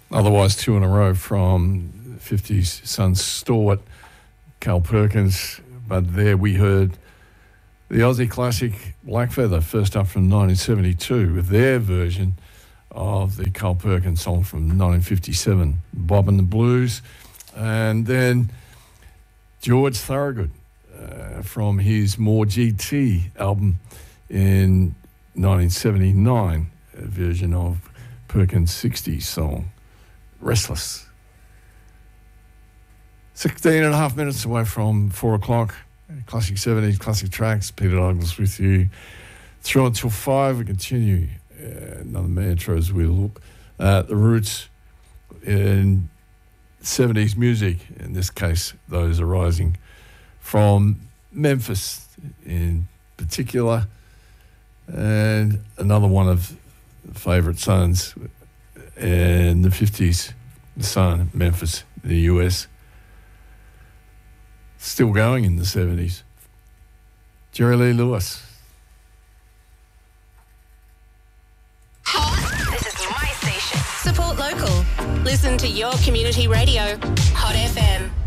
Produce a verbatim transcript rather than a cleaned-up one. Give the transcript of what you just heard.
Otherwise, two in a row from fifties Sun stalwart Carl Perkins. But there we heard the Aussie classic Black Feather, first up from nineteen seventy-two, with their version of the Carl Perkins song from nineteen fifty-seven, Bob and the Blues. And then George Thorogood uh, from his More G T album in nineteen seventy-nine, a version of Perkins' sixties song, Restless. sixteen and a half minutes away from four o'clock. Classic seventies, classic tracks. Peter Douglas with you through until five. We continue uh, another mantra as we look at the roots in seventies music, in this case those arising from Memphis in particular, and another one of the favourite sons in the fifties, the Sun, Memphis, the U S, still going in the seventies. Jerry Lee Lewis. This is my station. Support local. Listen to your community radio. Hot F M.